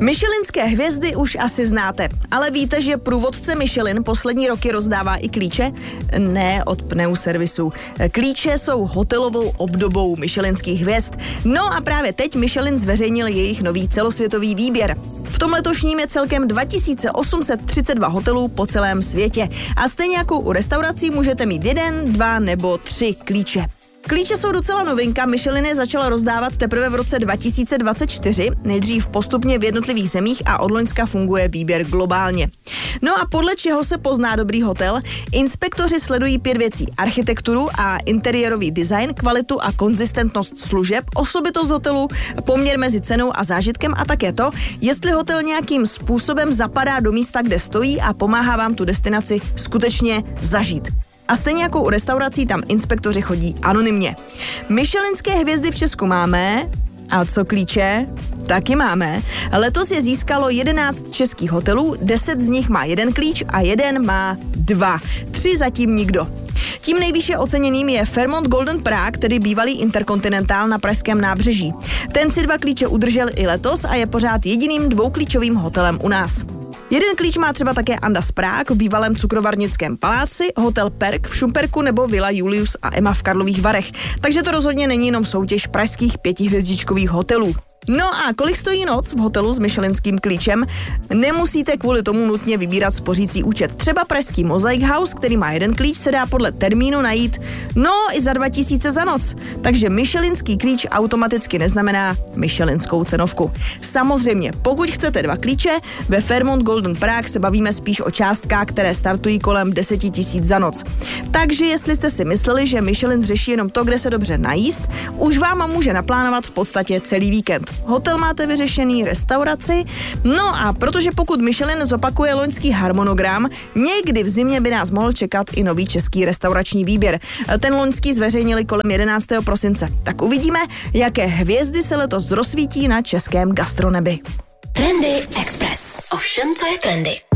Michelinské hvězdy už asi znáte, ale víte, že průvodce Michelin poslední roky rozdává i klíče? Ne od pneuservisu. Klíče jsou hotelovou obdobou michelinských hvězd. No a právě teď Michelin zveřejnil jejich nový celosvětový výběr. V tom letošním je celkem 2832 hotelů po celém světě. A stejně jako u restaurací můžete mít 1, 2 nebo 3 klíče. Klíče jsou docela novinka, Michelin je začala rozdávat teprve v roce 2024, nejdřív postupně v jednotlivých zemích a od loňska funguje výběr globálně. No a podle čeho se pozná dobrý hotel? Inspektoři sledují 5 věcí: architekturu a interiérový design, kvalitu a konzistentnost služeb, osobitost hotelu, poměr mezi cenou a zážitkem a také to, jestli hotel nějakým způsobem zapadá do místa, kde stojí a pomáhá vám tu destinaci skutečně zažít. A stejně jako u restaurací tam inspektoři chodí anonymně. Michelinské hvězdy v Česku máme. A co klíče? Taky máme. Letos je získalo 11 českých hotelů, 10 z nich má 1 klíč a 1 má 2. 3 zatím nikdo. Tím nejvýše oceněným je Fairmont Golden Prague, tedy bývalý Intercontinental na pražském nábřeží. Ten si 2 klíče udržel i letos a je pořád jediným 2klíčovým hotelem u nás. 1 klíč má třeba také Andaz Prague v bývalém cukrovarnickém paláci, hotel Perk v Šumperku nebo Villa Julius a Emma v Karlových Varech. Takže to rozhodně není jenom soutěž pražských 5hvězdičkových hotelů. No a kolik stojí noc v hotelu s michelinským klíčem? Nemusíte kvůli tomu nutně vybírat spořící účet. Třeba pražský Mosaic House, který má 1 klíč, se dá podle termínu najít i za 2000 za noc. Takže michelinský klíč automaticky neznamená michelinskou cenovku. Samozřejmě, pokud chcete 2 klíče, ve Fairmont Golden Prague se bavíme spíš o částkách, které startují kolem 10 000 za noc. Takže jestli jste si mysleli, že Michelin řeší jenom to, kde se dobře najíst, už vám může naplánovat v podstatě celý víkend. Hotel máte vyřešený, restauraci. No a protože pokud Michelin zopakuje loňský harmonogram, někdy v zimě by nás mohl čekat i nový český restaurační výběr. Ten loňský zveřejnili kolem 11. prosince. Tak uvidíme, jaké hvězdy se letos rozsvítí na českém gastronebi. Trendy Express. O všem, co je trendy.